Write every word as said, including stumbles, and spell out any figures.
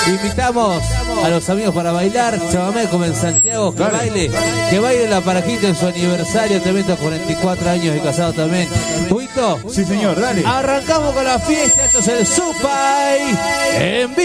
Invitamos a los amigos para bailar, chamamé como en Santiago, que Dale. baile, que baile la parajita en su aniversario, también estos cuarenta y cuatro años de casado también. ¿Juito? Sí, señor, dale. Arrancamos con la fiesta, esto es el Supay en vivo.